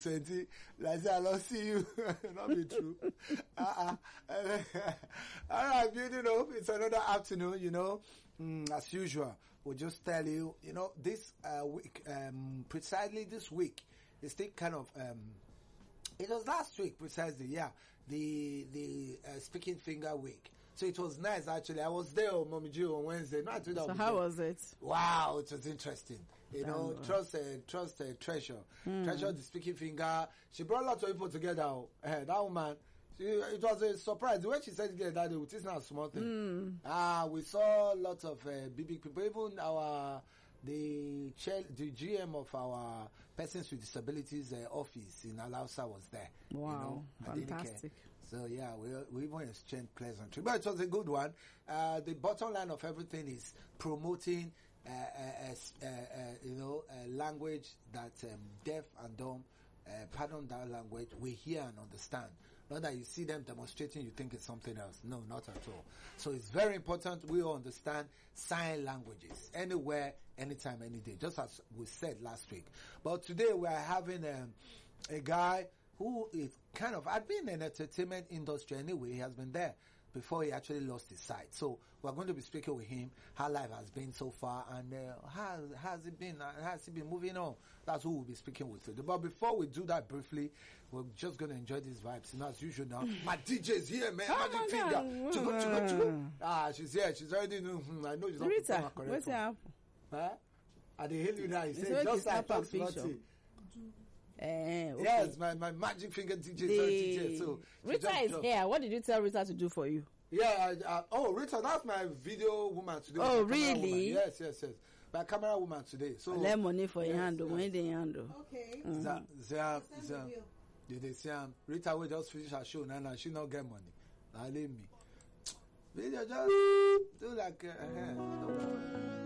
20, like I don't see you. Not be true. All right, building up. It's another afternoon, as usual. We'll just tell you, this week, precisely this week, it's still kind of, it was last week precisely, yeah, the Speaking Finger Week. So it was nice actually. I was there on Mommy G on Wednesday. No, I told so how was it? Wow, it was interesting. Trust Treasure. Treasure the Speaking Finger. She brought lots of people together. That woman, it was a surprise. The way she said it that day, it is not a small thing. We saw lots of big people. Even the GM of our Persons with Disabilities office in Alausa was there. Wow, fantastic. So yeah, we even exchanged pleasantry, but it was a good one. The bottom line of everything is promoting, language that deaf and dumb, pardon that language, we hear and understand. Not that you see them demonstrating, you think it's something else. No, not at all. So it's very important we all understand sign languages anywhere, anytime, any day, just as we said last week. But today we are having a guy who is kind of, I've been in the entertainment industry anyway. He has been there before he actually lost his sight. So we're going to be speaking with him, how life has been so far, and how has it been? Has he been moving on? That's who we'll be speaking with today. But before we do that briefly, we're just going to enjoy these vibes. As usual now, my DJ's here, man. Magic Finger. She's here. She's already knew. I know she's not Rita, what's up? Huh? I didn't hear you now. He said, just like talk slutty. Okay. Yes, my Magic Finger DJ. So Rita is here. What did you tell Rita to do for you? Yeah, Rita, that's my video woman today. Oh, really? Yes. My camera woman today. So let money for your handle. When they handle. Okay. They say Rita will just finish her show now. She not get money. Now leave me. Video just do like.